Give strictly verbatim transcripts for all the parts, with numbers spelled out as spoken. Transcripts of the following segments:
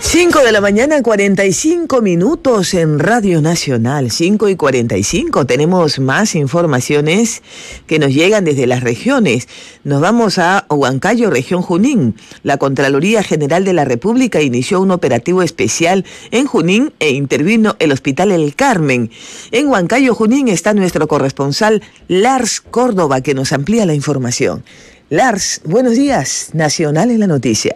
cinco de la mañana, cuarenta y cinco minutos en Radio Nacional. cinco y cuarenta y cinco. Tenemos más informaciones que nos llegan desde las regiones. Nos vamos a Huancayo, región Junín. La Contraloría General de la República inició un operativo especial en Junín e intervino el Hospital El Carmen. En Huancayo, Junín, está nuestro corresponsal Lars Córdoba, que nos amplía la información. Lars, buenos días. Nacional en la noticia.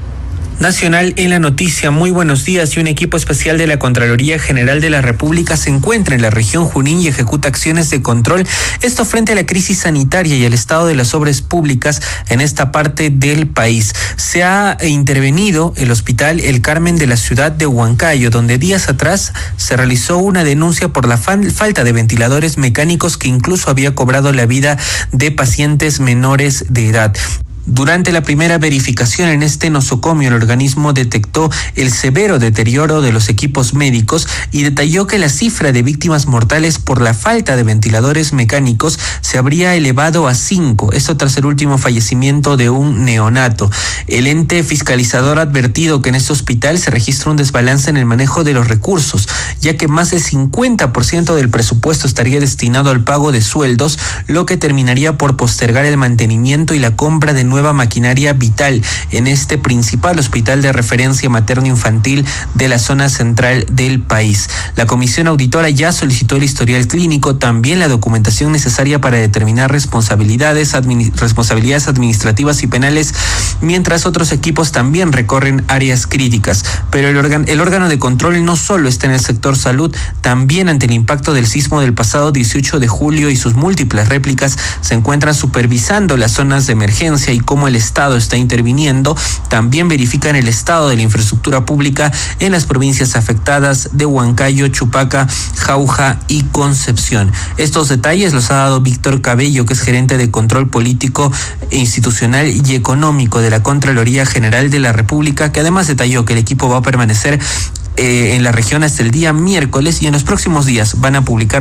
Nacional en la noticia, muy buenos días. Y un equipo especial de la Contraloría General de la República se encuentra en la región Junín y ejecuta acciones de control, esto frente a la crisis sanitaria y el estado de las obras públicas en esta parte del país. Se ha intervenido el Hospital El Carmen de la ciudad de Huancayo, donde días atrás se realizó una denuncia por la falta de ventiladores mecánicos que incluso había cobrado la vida de pacientes menores de edad. Durante la primera verificación en este nosocomio, el organismo detectó el severo deterioro de los equipos médicos y detalló que la cifra de víctimas mortales por la falta de ventiladores mecánicos se habría elevado a cinco, esto tras el último fallecimiento de un neonato. El ente fiscalizador ha advertido que en este hospital se registra un desbalance en el manejo de los recursos, ya que más del cincuenta por ciento del presupuesto estaría destinado al pago de sueldos, lo que terminaría por postergar el mantenimiento y la compra de nueva maquinaria vital en este principal hospital de referencia materno-infantil de la zona central del país. La comisión auditora ya solicitó el historial clínico, también la documentación necesaria para determinar responsabilidades, admi- responsabilidades administrativas y penales, mientras otros equipos también recorren áreas críticas. Pero el, órgano, el órgano de control no solo está en el sector salud, también ante el impacto del sismo del pasado dieciocho de julio y sus múltiples réplicas, se encuentran supervisando las zonas de emergencia y cómo el Estado está interviniendo. También verifican el estado de la infraestructura pública en las provincias afectadas de Huancayo, Chupaca, Jauja y Concepción. Estos detalles los ha dado Víctor Cabello, que es gerente de control político, institucional y económico de la Contraloría General de la República, que además detalló que el equipo va a permanecer eh, en la región hasta el día miércoles y en los próximos días van a publicar